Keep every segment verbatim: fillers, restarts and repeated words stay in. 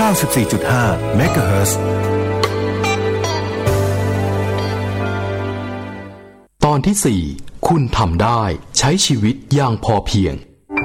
ก้าสิบสี่จุดห้า เมกะเฮิรตซ์ตอนที่สี่คุณทำได้ใช้ชีวิตอย่างพอเพียง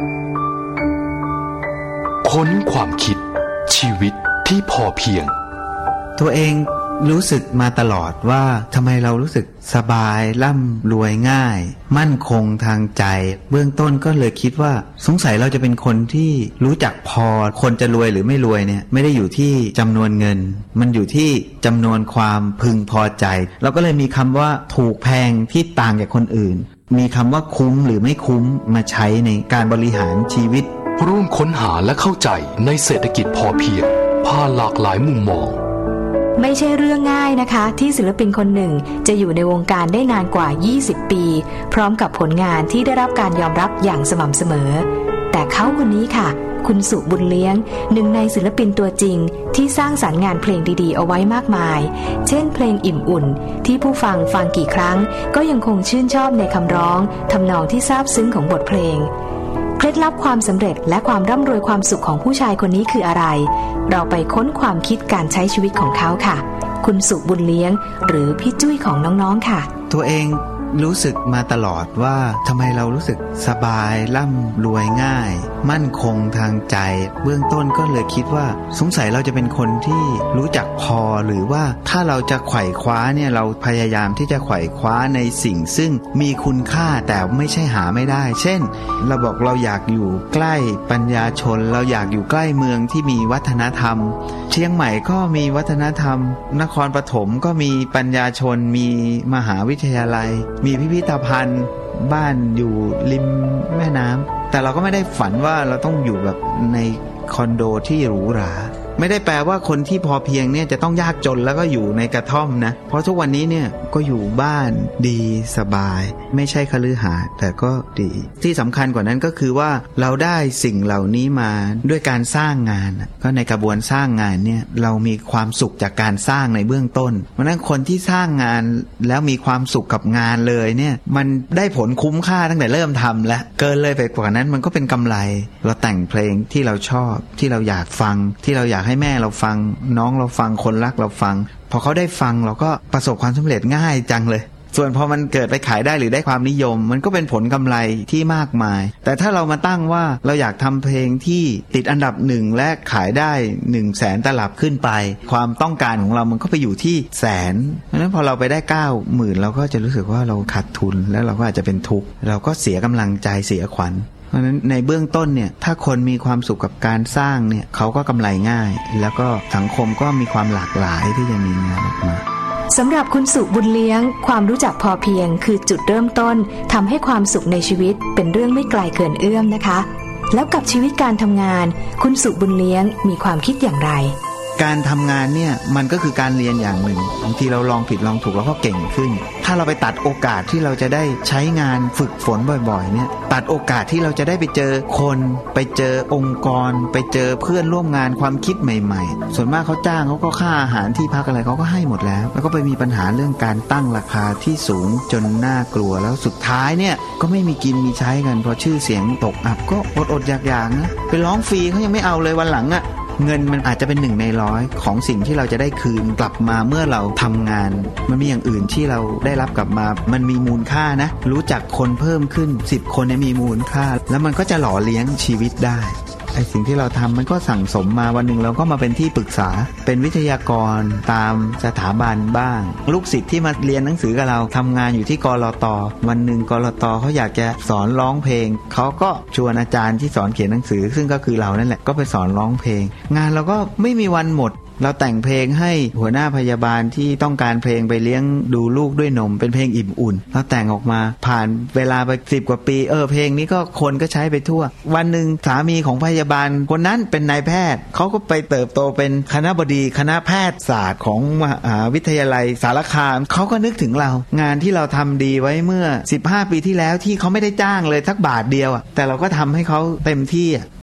ค้นความคิดชีวิตที่พอเพียงตัวเองรู้สึกมาตลอดว่าทำไมเรารู้สึกสบายร่ำรวยง่ายมั่นคงทางใจเบื้องต้นก็เลยคิดว่าสงสัยเราจะเป็นคนที่รู้จักพอคนจะรวยหรือไม่รวยเนี่ยไม่ได้อยู่ที่จำนวนเงินมันอยู่ที่จำนวนความพึงพอใจเราก็เลยมีคำว่าถูกแพงที่ต่างจากคนอื่นมีคำว่าคุ้มหรือไม่คุ้มมาใช้ในการบริหารชีวิตร่วมค้นหาและเข้าใจในเศรษฐกิจพอเพียงผ่านหลากหลายมุมมองไม่ใช่เรื่องง่ายนะคะที่ศิลปินคนหนึ่งจะอยู่ในวงการได้นานกว่ายี่สิบปีพร้อมกับผลงานที่ได้รับการยอมรับอย่างสม่ำเสมอแต่เขาคนนี้ค่ะคุณสุบุญเลี้ยงหนึ่งในศิลปินตัวจริงที่สร้างสรรค์งานเพลงดีๆเอาไว้มากมายเช่นเพลงอิ่มอุ่นที่ผู้ฟังฟังกี่ครั้งก็ยังคงชื่นชอบในคำร้องทำนองที่ซาบซึ้งของบทเพลงเคล็ดลับความสำเร็จและความร่ำรวยความสุขของผู้ชายคนนี้คืออะไรเราไปค้นความคิดการใช้ชีวิตของเขาค่ะคุณสุบุญเลี้ยงหรือพี่จุ้ยของน้องๆค่ะตัวเองรู้สึกมาตลอดว่าทำไมเรารู้สึกสบายร่ำรวยง่ายมั่นคงทางใจเบื้องต้นก็เลยคิดว่าสงสัยเราจะเป็นคนที่รู้จักพอหรือว่าถ้าเราจะไขว่คว้าเนี่ยเราพยายามที่จะไขว่คว้าในสิ่งซึ่งมีคุณค่าแต่ไม่ใช่หาไม่ได้เช่นเราบอกเราอยากอยู่ใกล้ปัญญาชนเราอยากอยู่ใกล้เมืองที่มีวัฒนธรรมเชียงใหม่ก็มีวัฒนธรรมนครปฐมก็มีปัญญาชนมีมหาวิทยาลัยมีพิพิธภัณฑ์บ้านอยู่ริมแม่น้ำแต่เราก็ไม่ได้ฝันว่าเราต้องอยู่แบบในคอนโดที่หรูหราไม่ได้แปลว่าคนที่พอเพียงเนี่ยจะต้องยากจนแล้วก็อยู่ในกระท่อมนะเพราะทุกวันนี้เนี่ยก็อยู่บ้านดีสบายไม่ใช่คฤหาสน์แต่ก็ดีที่สำคัญกว่านั้นก็คือว่าเราได้สิ่งเหล่านี้มาด้วยการสร้างงานก็ในกระบวนสร้างงานเนี่ยเรามีความสุขจากการสร้างในเบื้องต้นเพราะฉะนั้นคนที่สร้างงานแล้วมีความสุขกับงานเลยเนี่ยมันได้ผลคุ้มค่าตั้งแต่เริ่มทำแล้วเกินเลยไปกว่านั้นมันก็เป็นกำไรเราแต่งเพลงที่เราชอบที่เราอยากฟังที่เราอยากให้แม่เราฟังน้องเราฟังคนรักเราฟังพอเขาได้ฟังเราก็ประสบความสำเร็จง่ายจังเลยส่วนพอมันเกิดไปขายได้หรือได้ความนิยมมันก็เป็นผลกำไรที่มากมายแต่ถ้าเรามาตั้งว่าเราอยากทำเพลงที่ติดอันดับหนึ่งและขายได้หนึ่งแสนตลับขึ้นไปความต้องการของเรามันก็ไปอยู่ที่แสนเพราะฉะนั้นพอเราไปได้เก้าหมื่นเราก็จะรู้สึกว่าเราขาดทุนแล้วเราก็อาจจะเป็นทุกข์เราก็เสียกำลังใจเสียขวัญเพราะฉะนั้นในเบื้องต้นเนี่ยถ้าคนมีความสุขกับการสร้างเนี่ยเขาก็กำไรง่ายแล้วก็สังคมก็มีความหลากหลายที่จะมีงานออกมาสำหรับคุณสุบุญเลี้ยงความรู้จักพอเพียงคือจุดเริ่มต้นทำให้ความสุขในชีวิตเป็นเรื่องไม่ไกลเกินเอื้อมนะคะแล้วกับชีวิตการทำงานคุณสุบุญเลี้ยงมีความคิดอย่างไรการทำงานเนี่ยมันก็คือการเรียนอย่างหนึ่งบางทีเราลองผิดลองถูกเราก็เก่งขึ้นถ้าเราไปตัดโอกาสที่เราจะได้ใช้งานฝึกฝนบ่อยๆเนี่ยตัดโอกาสที่เราจะได้ไปเจอคนไปเจอองค์กรไปเจอเพื่อนร่วมงานความคิดใหม่ๆส่วนมากเขาจ้างเขาก็ค่าอาหารที่พักอะไรเขาก็ให้หมดแล้วแล้วก็ไปมีปัญหาเรื่องการตั้งราคาที่สูงจนน่ากลัวแล้วสุดท้ายเนี่ยก็ไม่มีกินมีใช้กันเพราะชื่อเสียงตกอับก็อดอดอยากๆนะไปร้องฟรีเขายังไม่เอาเลยวันหลังอะเงินมันอาจจะเป็นหนึ่งในร้อยของสิ่งที่เราจะได้คืนกลับมาเมื่อเราทำงานมันมีอย่างอื่นที่เราได้รับกลับมามันมีมูลค่านะรู้จักคนเพิ่มขึ้นสิบคนเนี่ยมีมูลค่าแล้วมันก็จะหล่อเลี้ยงชีวิตได้ไอ้สิ่งที่เราทำมันก็สั่งสมมาวันหนึ่งเราก็มาเป็นที่ปรึกษาเป็นวิทยากรตามสถาบันบ้างลูกศิษย์ที่มาเรียนหนังสือกับเราทำงานอยู่ที่กลต.วันหนึ่งกลต.เขาอยากจะสอนร้องเพลงเขาก็ชวนอาจารย์ที่สอนเขียนหนังสือซึ่งก็คือเรานั่นแหละก็ไปสอนร้องเพลงงานเราก็ไม่มีวันหมดเราแต่งเพลงให้หัวหน้าพยาบาลที่ต้องการเพลงไปเลี้ยงดูลูกด้วยนมเป็นเพลงอิ่มอุ่นเราแต่งออกมาผ่านเวลาไปสิบกว่าปีเออเพลงนี้ก็คนก็ใช้ไปทั่ววันหนึ่งสามีของพยาบาลคนนั้นเป็นนายแพทย์เขาก็ไปเติบโตเป็นคณบดีคณะแพทยศาสตร์ของมหาวิทยาลัยสารคามเขาก็นึกถึงเรางานที่เราทำดีไว้เมื่อสิบห้าปีที่แล้วที่เขาไม่ได้จ้างเลยสักบาทเดียวแต่เราก็ทำให้เขาเต็มที่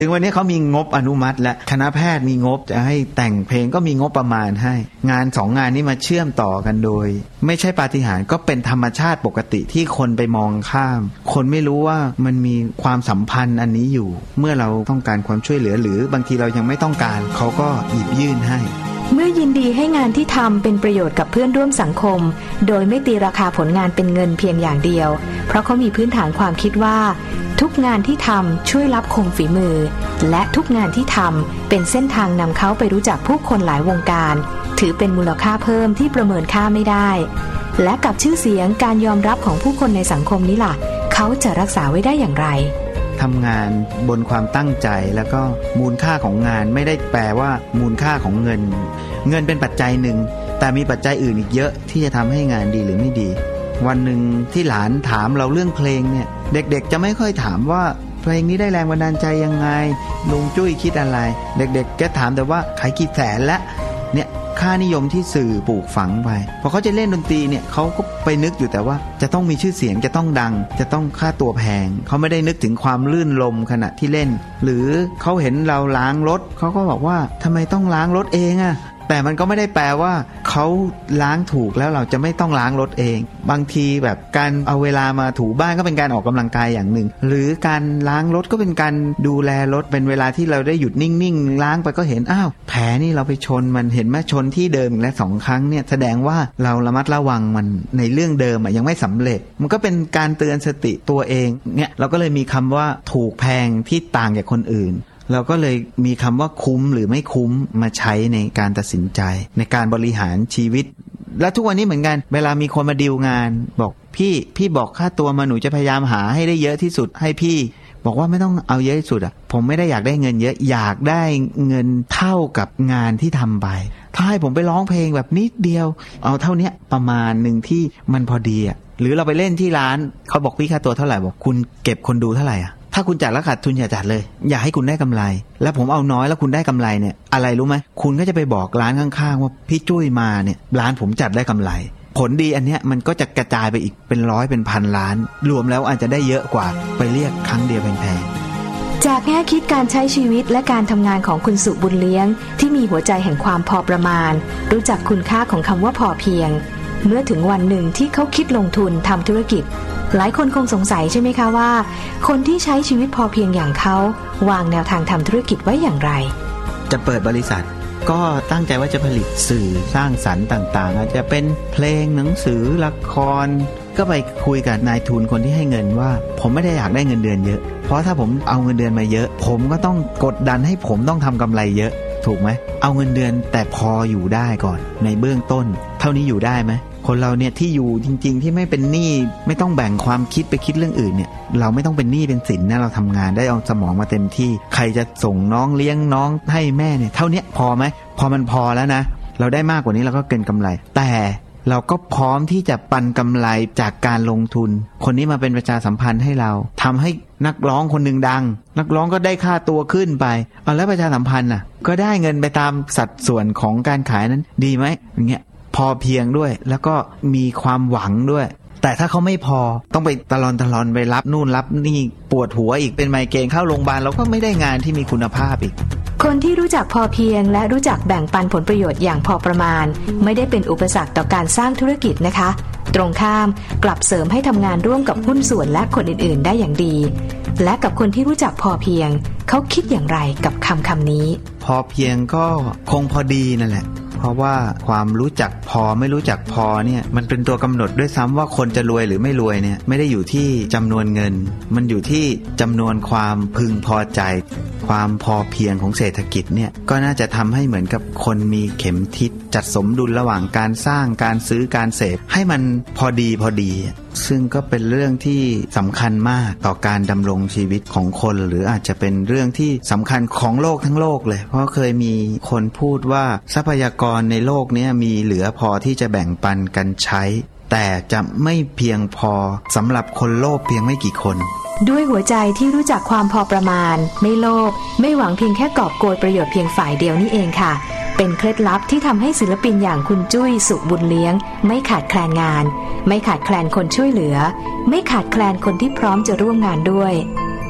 ถึงวันนี้เขามีงบอนุมัติและคณะแพทย์มีงบจะให้แต่งเพลงก็มีงบประมาณให้งานสองงานนี้มาเชื่อมต่อกันโดยไม่ใช่ปาฏิหาริย์ก็เป็นธรรมชาติปกติที่คนไปมองข้ามคนไม่รู้ว่ามันมีความสัมพันธ์อันนี้อยู่เมื่อเราต้องการความช่วยเหลือหรือบางทีเรายังไม่ต้องการเขาก็หยิบยื่นให้เมื่อยินดีให้งานที่ทำเป็นประโยชน์กับเพื่อนร่วมสังคมโดยไม่ตีราคาผลงานเป็นเงินเพียงอย่างเดียวเพราะเขามีพื้นฐานความคิดว่าทุกงานที่ทำช่วยรับคงฝีมือและทุกงานที่ทำเป็นเส้นทางนำเขาไปรู้จักผู้คนหลายวงการถือเป็นมูลค่าเพิ่มที่ประเมินค่าไม่ได้และกับชื่อเสียงการยอมรับของผู้คนในสังคมนี้ล่ะเขาจะรักษาไว้ได้อย่างไรทำงานบนความตั้งใจแล้วก็มูลค่าของงานไม่ได้แปลว่ามูลค่าของเงินเงินเป็นปัจจัยหนึ่งแต่มีปัจจัยอื่นอีกเยอะที่จะทำให้งานดีหรือไม่ดีวันหนึ่งที่หลานถามเราเรื่องเพลงเนี่ยเด็กๆจะไม่ค่อยถามว่าเพลงนี้ได้แรงบันดาลใจยังไงลุงจุ้ยคิดอะไรเด็กๆแกถามแต่ว่าขายกี่แสนละเนี่ยค่านิยมที่สื่อปลูกฝังไปพอเขาจะเล่นดนตรีเนี่ยเขาก็ไปนึกอยู่แต่ว่าจะต้องมีชื่อเสียงจะต้องดังจะต้องค่าตัวแพงเขาไม่ได้นึกถึงความลื่นลมขณะที่เล่นหรือเขาเห็นเราล้างรถเขาก็บอกว่าทำไมต้องล้างรถเองอะแต่มันก็ไม่ได้แปลว่าเขาล้างถูกแล้วเราจะไม่ต้องล้างรถเองบางทีแบบการเอาเวลามาถูบ้านก็เป็นการออกกำลังกายอย่างหนึ่งหรือการล้างรถก็เป็นการดูแลรถเป็นเวลาที่เราได้หยุดนิ่งๆล้างไปก็เห็นอ้าวแผลนี่เราไปชนมันเห็นไหมชนที่เดิมและสองครั้งเนี่ยแสดงว่าเราระมัดระวังมันในเรื่องเดิมอ่ะยังไม่สำเร็จมันก็เป็นการเตือนสติตัวเองเนี่ยเราก็เลยมีคำว่าถูกแพงที่ต่างจากคนอื่นเราก็เลยมีคำว่าคุ้มหรือไม่คุ้มมาใช้ในการตัดสินใจในการบริหารชีวิตและทุกวันนี้เหมือนกันเวลามีคนมาดีลงานบอกพี่พี่บอกค่าตัวมาหนูจะพยายามหาให้ได้เยอะที่สุดให้พี่บอกว่าไม่ต้องเอาเยอะที่สุดอ่ะผมไม่ได้อยากได้เงินเยอะอยากได้เงินเท่ากับงานที่ทำไปถ้าให้ผมไปร้องเพลงแบบนิดเดียวเอาเท่านี้ประมาณหนึ่งที่มันพอดีอ่ะหรือเราไปเล่นที่ร้านเขาบอกพี่ค่าตัวเท่าไหร่บอกคุณเก็บคนดูเท่าไหร่อ่ะถ้าคุณจัดแล้วขาดทุนอย่าจัดเลยอย่าให้คุณได้กำไรแล้วผมเอาน้อยแล้วคุณได้กำไรเนี่ยอะไรรู้ไหมคุณก็จะไปบอกร้านข้างๆว่าพี่จุ้ยมาเนี่ยร้านผมจัดได้กำไรผลดีอันเนี้ยมันก็จะกระจายไปอีกเป็นร้อยเป็นพันล้านรวมแล้วอาจจะได้เยอะกว่าไปเรียกครั้งเดียวแพงๆจากแง่คิดการใช้ชีวิตและการทำงานของคุณสุบุญเลี้ยงที่มีหัวใจแห่งความพอประมาณรู้จักคุณค่าของคำว่าพอเพียงเมื่อถึงวันหนึ่งที่เขาคิดลงทุนทำธุรกิจหลายคนคงสงสัยใช่ไหมคะว่าคนที่ใช้ชีวิตพอเพียงอย่างเขาวางแนวทางทำธุรกิจไว้อย่างไรจะเปิดบริษัทก็ตั้งใจว่าจะผลิตสื่อสร้างสรรค์ต่างๆอาจจะเป็นเพลงหนังสือละครก็ไปคุยกับนายทุนคนที่ให้เงินว่าผมไม่ได้อยากได้เงินเดือนเยอะเพราะถ้าผมเอาเงินเดือนมาเยอะผมก็ต้องกดดันให้ผมต้องทำกำไรเยอะถูกไหมเอาเงินเดือนแต่พออยู่ได้ก่อนในเบื้องต้นเท่านี้อยู่ได้ไหมคนเราเนี่ยที่อยู่จริงๆที่ไม่เป็นหนี้ไม่ต้องแบ่งความคิดไปคิดเรื่องอื่นเนี่ยเราไม่ต้องเป็นหนี้เป็นสินนะเราทำงานได้เอาสมองมาเต็มที่ใครจะส่งน้องเลี้ยงน้องให้แม่เนี่ยเท่านี้พอไหมพอมันพอแล้วนะเราได้มากกว่านี้เราก็เกินกำไรแต่เราก็พร้อมที่จะปันกำไรจากการลงทุนคนนี้มาเป็นประชาสัมพันธ์ให้เราทำให้นักร้องคนหนึ่งดังนักร้องก็ได้ค่าตัวขึ้นไปเอาแล้วประชาสัมพันธ์น่ะก็ได้เงินไปตามสัดส่วนของการขายนั้นดีไหมอย่างเงี้ยพอเพียงด้วยแล้วก็มีความหวังด้วยแต่ถ้าเขาไม่พอต้องไปตะลอนตะลอนไปรับนู่นรับนี่ปวดหัวอีกเป็นไมเกรนเข้าโรงพยาบาลเราก็ไม่ได้งานที่มีคุณภาพอีกคนที่รู้จักพอเพียงและรู้จักแบ่งปันผลประโยชน์อย่างพอประมาณไม่ได้เป็นอุปสรรคต่อการสร้างธุรกิจนะคะตรงข้ามกลับเสริมให้ทำงานร่วมกับหุ้นส่วนและคนอื่นๆได้อย่างดีและกับคนที่รู้จักพอเพียงเขาคิดอย่างไรกับคำคำนี้พอเพียงก็คงพอดีนั่นแหละเพราะว่าความรู้จักพอไม่รู้จักพอเนี่ยมันเป็นตัวกำหนดด้วยซ้ำว่าคนจะรวยหรือไม่รวยเนี่ยไม่ได้อยู่ที่จำนวนเงินมันอยู่ที่จำนวนความพึงพอใจความพอเพียงของเศรษฐกิจเนี่ยก็น่าจะทำให้เหมือนกับคนมีเข็มทิศจัดสมดุลระหว่างการสร้างการซื้อการเสพให้มันพอดีพอดีซึ่งก็เป็นเรื่องที่สำคัญมากต่อการดำรงชีวิตของคนหรืออาจจะเป็นเรื่องที่สำคัญของโลกทั้งโลกเลยเพราะเคยมีคนพูดว่าทรัพยากรในโลกนี้มีเหลือพอที่จะแบ่งปันกันใช้แต่จะไม่เพียงพอสำหรับคนโลภเพียงไม่กี่คนด้วยหัวใจที่รู้จักความพอประมาณไม่โลภไม่หวังเพียงแค่กอบโกยประโยชน์เพียงฝ่ายเดียวนี่เองค่ะเป็นเคล็ดลับที่ทำให้ศิลปินอย่างคุณจุ้ยสุบุญเลี้ยงไม่ขาดแคลนงานไม่ขาดแคลนคนช่วยเหลือไม่ขาดแคลนคนที่พร้อมจะร่วมงานด้วย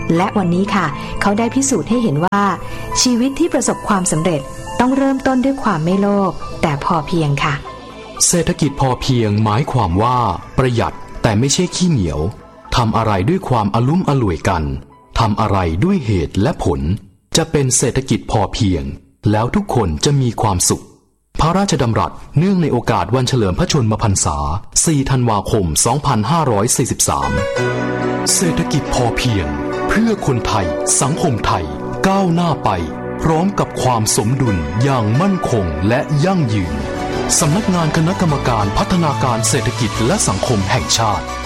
และวันนี้ค่ะเขาได้พิสูจน์ให้เห็นว่าชีวิตที่ประสบความสำเร็จต้องเริ่มต้นด้วยความไม่โลภแต่พอเพียงค่ะเศรษฐกิจพอเพียงหมายความว่าประหยัดแต่ไม่ใช่ขี้เหนียวทำอะไรด้วยความอลุ่มอล่วยกันทำอะไรด้วยเหตุและผลจะเป็นเศรษฐกิจพอเพียงแล้วทุกคนจะมีความสุขพระราชดำรัสเนื่องในโอกาสวันเฉลิมพระชนมพรรษาสี่ธันวาคมสองพันห้าร้อยสี่สิบสามเศรษฐกิจพอเพียงเพื่อคนไทยสังคมไทยก้าวหน้าไปพร้อมกับความสมดุลอย่างมั่นคงและยั่งยืนสำนักงานคณะกรรมการพัฒนาการเศรษฐกิจและสังคมแห่งชาติ